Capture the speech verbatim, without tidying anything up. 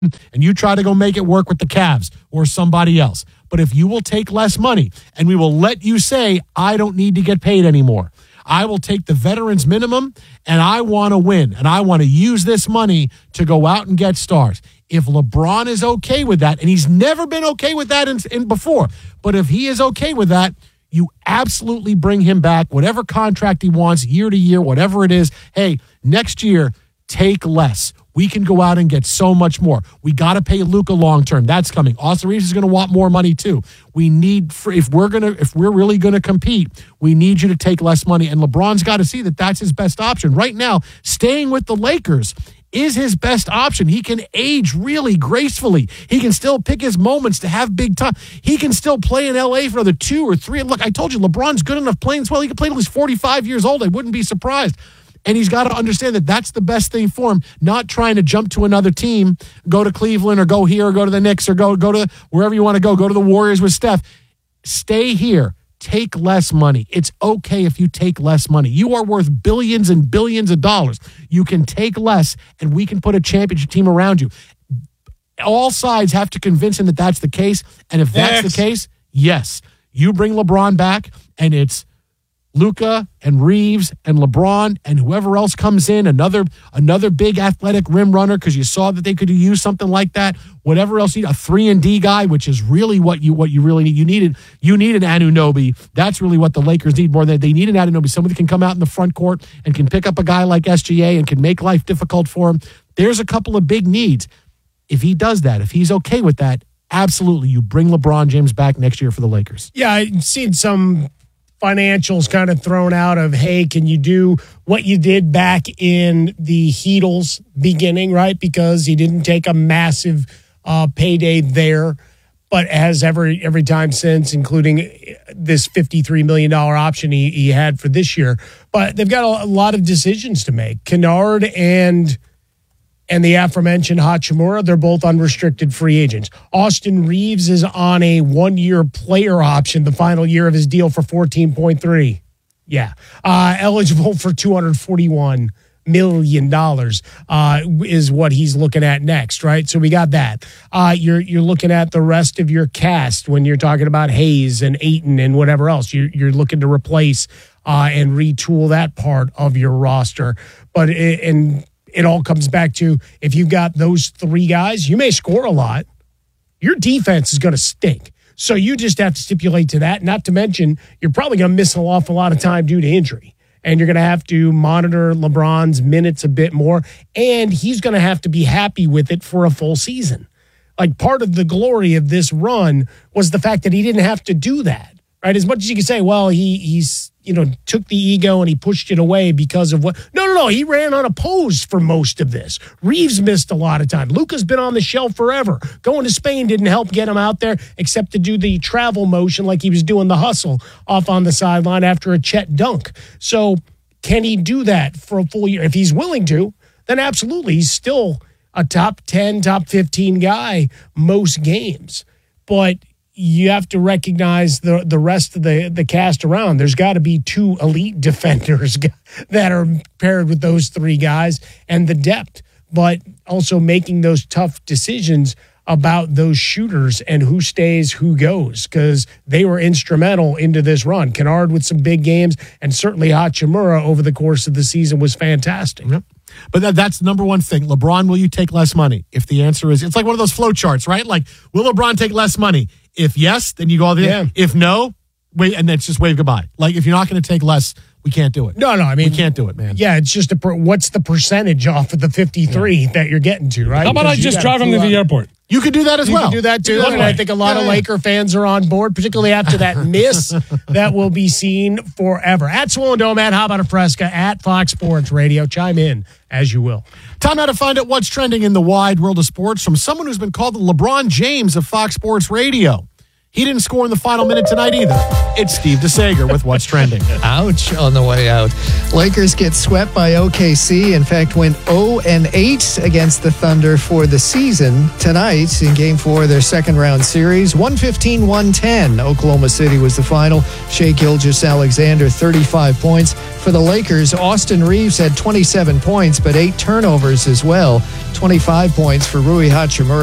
and you try to go make it work with the Cavs or somebody else. But if you will take less money and we will let you say, I don't need to get paid anymore. I will take the veterans minimum and I want to win. And I want to use this money to go out and get stars. If LeBron is okay with that, and he's never been okay with that in, in before, but if he is okay with that, you absolutely bring him back, whatever contract he wants, year to year, whatever it is. Hey, next year, take less. We can go out and get so much more. We got to pay Luka long term. That's coming. Austin Reeves is going to want more money too. We need, if we're gonna, if we're really going to compete, we need you to take less money. And LeBron's got to see that that's his best option right now. Staying with the Lakers is his best option. He can age really gracefully. He can still pick his moments to have big time. He can still play in L A for another two or three. Look, I told you, LeBron's good enough playing as well. He can play until he's forty-five years old. I wouldn't be surprised. And he's got to understand that that's the best thing for him, not trying to jump to another team, go to Cleveland or go here or go to the Knicks or go, go to wherever you want to go, go to the Warriors with Steph. Stay here. Take less money. It's okay if you take less money. You are worth billions and billions of dollars. You can take less, and we can put a championship team around you. All sides have to convince him that that's the case, and if that's Next. the case, yes, you bring LeBron back, and it's Luka and Reeves and LeBron and whoever else comes in, another another big athletic rim runner, because you saw that they could use something like that. Whatever else you need, a three and D guy, which is really what you what you really need. You needed you need an Anunoby. That's really what the Lakers need more than they need an Anunoby. Somebody that can come out in the front court and can pick up a guy like S G A and can make life difficult for him. There's a couple of big needs. If he does that, if he's okay with that, absolutely, you bring LeBron James back next year for the Lakers. Yeah, I've seen some financials kind of thrown out of, hey, can you do what you did back in the Heatles beginning, right? Because he didn't take a massive uh, payday there, but has every every time since, including this fifty-three million dollars option he, he had for this year. But they've got a, a lot of decisions to make. Kennard and... And the aforementioned Hachimura, they're both unrestricted free agents. Austin Reeves is on a one-year player option, the final year of his deal for fourteen point three. Yeah. Uh, eligible for two hundred forty-one million dollars uh, is what he's looking at next, right? So we got that. Uh, you're you're looking at the rest of your cast when you're talking about Hayes and Ayton and whatever else. You're, you're looking to replace uh, and retool that part of your roster. But it, and... It all comes back to, if you've got those three guys, you may score a lot. Your defense is going to stink. So you just have to stipulate to that. Not to mention, you're probably going to miss an awful lot of time due to injury. And you're going to have to monitor LeBron's minutes a bit more. And he's going to have to be happy with it for a full season. Like, part of the glory of this run was the fact that he didn't have to do that. Right? As much as you can say, well, he he's, you know, took the ego and he pushed it away because of what. No, no, no. He ran unopposed for most of this. Reeves missed a lot of time. Luka's been on the shelf forever. Going to Spain didn't help get him out there, except to do the travel motion like he was doing the hustle off on the sideline after a Chet dunk. So can he do that for a full year? If he's willing to, then absolutely. He's still a top ten, top fifteen guy most games. But you have to recognize the the rest of the, the cast around. There's got to be two elite defenders that are paired with those three guys and the depth, but also making those tough decisions about those shooters and who stays, who goes, because they were instrumental into this run. Kennard with some big games, and certainly Hachimura over the course of the season was fantastic. Yep. But that, that's the number one thing. LeBron, will you take less money? If the answer is, it's like one of those flow charts, right? Like, will LeBron take less money? If yes, then you go all the way. Yeah. If no, wait, and then it's just wave goodbye. Like, if you're not going to take less, we can't do it. No, no, I mean, we can't do it, man. Yeah, it's just a per, what's the percentage off of the fifty-three yeah. that you're getting to, right? How about because I just drive him to the airport? You could do that as you well. You could do that too, and I think a lot yeah, of yeah. Laker fans are on board, particularly after that miss that will be seen forever. At Swollen Dome, at How About a Fresca, at Fox Sports Radio. Chime in as you will. Time now to find out what's trending in the wide world of sports from someone who's been called the LeBron James of Fox Sports Radio. He didn't score in the final minute tonight either. It's Steve DeSager with What's Trending. Ouch on the way out. Lakers get swept by O K C. In fact, went oh and eight against the Thunder for the season tonight in Game four of their second-round series. one fifteen one ten. Oklahoma City was the final. Shai Gilgeous-Alexander, thirty-five points. For the Lakers, Austin Reeves had twenty-seven points, but eight turnovers as well. twenty-five points for Rui Hachimura.